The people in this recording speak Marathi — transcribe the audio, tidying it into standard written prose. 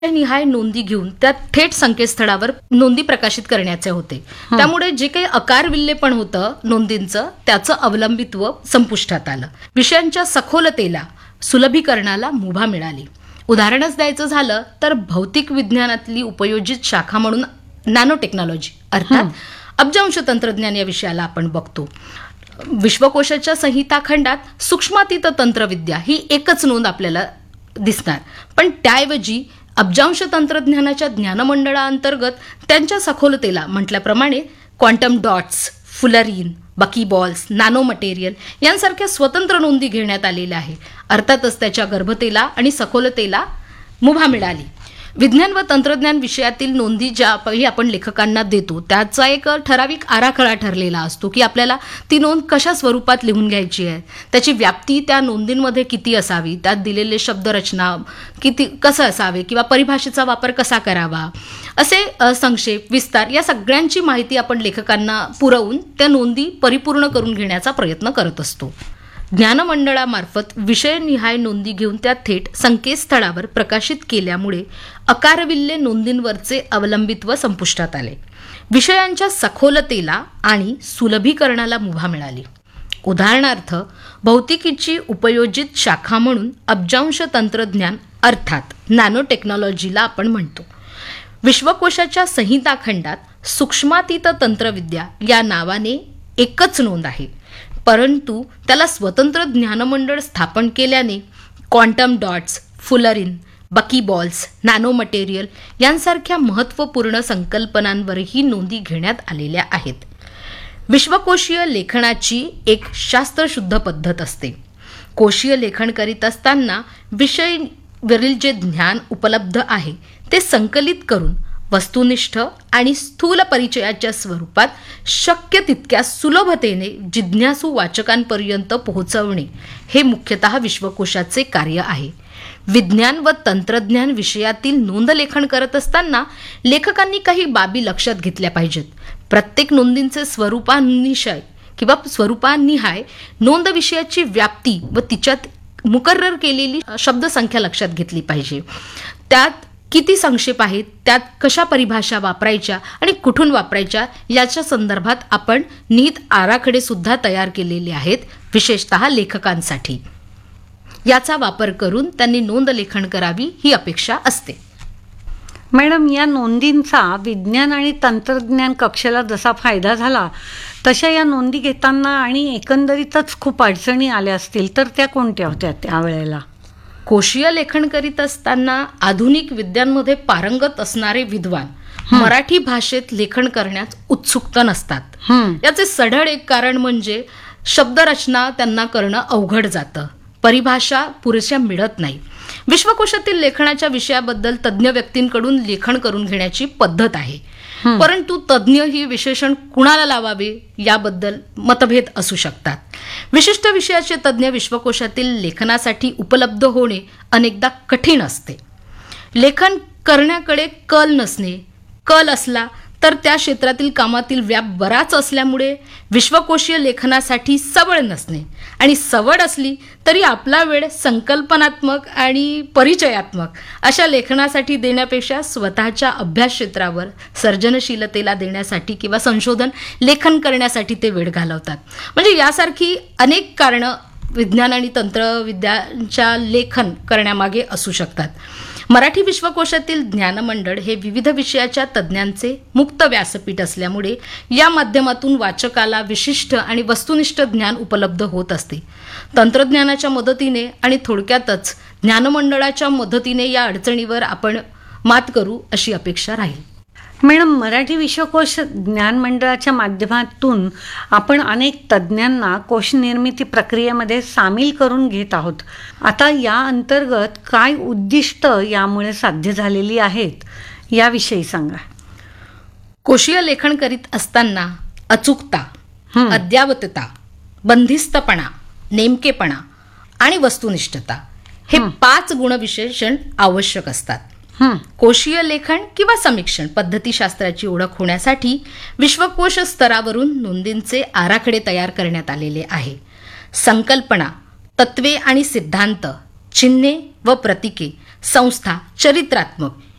निहाय नोंदी घेऊन त्या थेट संकेतस्थळावर नोंदी प्रकाशित करण्याचे होते. त्यामुळे जे काही आकारविल्ले पण होतं नोंदींचं, त्याचं अवलंबित्व संपुष्टात आलं. विषयांच्या सखोलतेला, सुलभीकरणाला मुभा मिळाली. उदाहरणच द्यायचं झालं तर भौतिक विज्ञानातली उपयोजित शाखा म्हणून नॅनो टेक्नॉलॉजी अर्थात अब्जांश तंत्रज्ञान या विषयाला आपण बघतो. विश्वकोशाच्या संहिता खंडात सूक्ष्मातीत तंत्रविद्या ही एकच नोंद आपल्याला दिसणार, पण त्याऐवजी अब्जांश तंत्रज्ञानाच्या ज्ञानमंडळाअंतर्गत त्यांच्या सखोलतेला म्हटल्याप्रमाणे quantum dots, fullerene, बकीबॉल्स, nano material यांसारख्या स्वतंत्र नोंदी घेण्यात आलेल्या आहे. अर्थातच त्याच्या गर्भतेला आणि सखोलतेला मुभा मिळाली. विज्ञान व तंत्रज्ञान विषयातील नोंदी ज्याही आपण लेखकांना देतो त्याचा एक ठराविक आराखडा ठरलेला असतो की आपल्याला ती नोंद कशा स्वरूपात लिहून घ्यायची आहे, त्याची व्याप्ती त्या नोंदींमध्ये किती असावी, त्यात दिलेले शब्दरचना किती कसं असावे किंवा परिभाषेचा वापर कसा करावा, असे संक्षेप, विस्तार या सगळ्यांची माहिती आपण लेखकांना पुरवून त्या नोंदी परिपूर्ण करून घेण्याचा प्रयत्न करत असतो. ज्ञानमंडळामार्फत विषयनिहाय नोंदी घेऊन त्या थेट संकेतस्थळावर प्रकाशित केल्यामुळे आकारविल्ले नोंदींवरचे अवलंबित्व संपुष्टात आले. विषयांच्या सखोलतेला आणि सुलभीकरणाला मुभा मिळाली. उदाहरणार्थ भौतिकीची उपयोजित शाखा म्हणून अब्जांश तंत्रज्ञान अर्थात नॅनो टेक्नॉलॉजीला आपण म्हणतो. विश्वकोशाच्या संहिता खंडात सूक्ष्मातीत तंत्रविद्या या नावाने एकच नोंद आहे, परंतु त्याला स्वतंत्र ज्ञानमंडळ स्थापन केल्याने quantum dots, fullerene, बकीबॉल्स, nano material यांसारख्या महत्त्वपूर्ण संकल्पनांवरही नोंदी घेण्यात आलेल्या आहेत. विश्वकोशीय लेखनाची एक शास्त्रशुद्ध पद्धत असते. कोशीय लेखन करीत असताना विषयावरील जे ज्ञान उपलब्ध आहे ते संकलित करून वस्तुनिष्ठ आणि स्थूल परिचयाच्या स्वरूपात शक्य तितक्या सुलभतेने जिज्ञासू वाचकांपर्यंत पोहोचवणे हे मुख्यतः विश्वकोशाचे कार्य आहे. विज्ञान व तंत्रज्ञान विषयातील नोंदलेखन करत असताना लेखकांनी काही बाबी लक्षात घेतल्या पाहिजेत. प्रत्येक नोंदींचे स्वरूपानिहाय नोंद विषयाची व्याप्ती व तिच्यात मुकर्रर केलेली शब्दसंख्या लक्षात घेतली पाहिजे. त्यात किती संक्षेप आहेत, त्यात कशा परिभाषा वापरायच्या आणि कुठून वापरायच्या याच्या संदर्भात आपण नीट आराखडे सुद्धा तयार केलेले आहेत, विशेषतः लेखकांसाठी. याचा वापर करून त्यांनी नोंद लेखन करावी ही अपेक्षा असते. मॅडम, या नोंदींचा विज्ञान आणि तंत्रज्ञान कक्षेला जसा फायदा झाला तशा या नोंदी घेताना आणि एकंदरीतच खूप अडचणी आल्या असतील तर त्या कोणत्या होत्या त्यावेळेला? कोशीय लेखन करीत असताना आधुनिक विद्यांमध्ये पारंगत असणारे विद्वान मराठी भाषेत लेखन करण्यास उत्सुक नसतात. याचे सढळ एक कारण म्हणजे शब्दरचना त्यांना करणं अवघड जातं, परिभाषा पुरेशा मिळत नाही. विश्वकोशातील लेखनाच्या विषयाबद्दल तज्ज्ञ व्यक्तींकडून लेखन करून घेण्याची पद्धत आहे, परंतु तज्ज्ञ ही विशेषण कुणाला लावावे याबद्दल मतभेद असू शकतात. विशिष्ट विषयाचे तज्ज्ञ विश्वकोशातील लेखनासाठी उपलब्ध होणे अनेकदा कठीण असते. लेखन करण्याकडे कल नसणे, कल असला तर त्या क्षेत्रातील कामातील व्याप बराच असल्यामुळे विश्वकोशीय लेखनासाठी सवड नसणे आणि सवड असली तरी आपला वेळ संकल्पनात्मक आणि परिचयात्मक अशा लेखनासाठी देण्यापेक्षा स्वतःच्या अभ्यास क्षेत्रावर सर्जनशीलतेला देण्यासाठी किंवा संशोधन लेखन करण्यासाठी ते वेळ घालवतात. म्हणजे यासारखी अनेक कारणं विज्ञान आणि तंत्रविद्यांच्या लेखन करण्यामागे असू शकतात. मराठी विश्वकोशातील ज्ञानमंडळ हे विविध विषयाच्या तज्ज्ञांचे मुक्त व्यासपीठ असल्यामुळे या माध्यमातून वाचकाला विशिष्ट आणि वस्तुनिष्ठ ज्ञान उपलब्ध होत असते. तंत्रज्ञानाच्या मदतीने आणि थोडक्यातच ज्ञानमंडळाच्या मदतीने या अडचणीवर आपण मात करू अशी अपेक्षा राहील. मॅडम, मराठी विश्वकोश ज्ञान मंडळाच्या माध्यमातून आपण अनेक तज्ज्ञांना कोश निर्मिती प्रक्रियेमध्ये सामील करून घेत आहोत. आता या अंतर्गत काय उद्दिष्ट यामुळे साध्य झालेली आहेत याविषयी सांगा. कोशीय लेखन करीत असताना अचूकता, अद्यावतता, बंदिस्तपणा, नेमकेपणा आणि वस्तुनिष्ठता हे 5 गुणविशेषण आवश्यक असतात. कोशीय लेखन किंवा समीक्षण पद्धतीशास्त्राची ओळख होण्यासाठी विश्वकोश स्तरावरून नोंदींचे आराखडे तयार करण्यात आलेले आहे. संकल्पना, तत्वे आणि सिद्धांत, चिन्हे व प्रतीके संस्था, चरित्रात्मक